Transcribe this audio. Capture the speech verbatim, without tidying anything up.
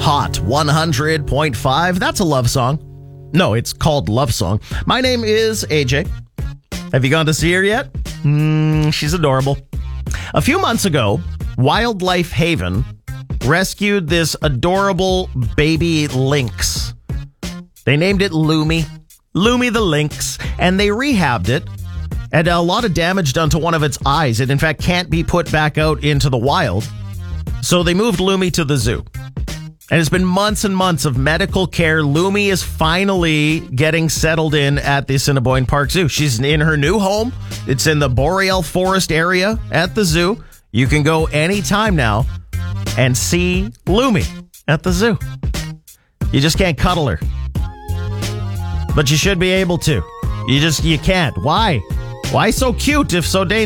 Hot one hundred point five. That's a love song. No, it's called Love Song. My name is A J. Have you gone to see her yet? Mm, she's adorable. A few months ago, Wildlife Haven rescued this adorable baby lynx. They named it Lumi. Lumi the lynx. And they rehabbed it. And a lot of damage done to one of its eyes. It, in fact, can't be put back out into the wild. So they moved Lumi to the zoo. And it's been months and months of medical care. Lumi is finally getting settled in at the Assiniboine Park Zoo. She's in her new home. It's in the Boreal Forest area at the zoo. You can go anytime now and see Lumi at the zoo. You just can't cuddle her. But you should be able to. You just, you can't. Why? Why so cute if so dangerous?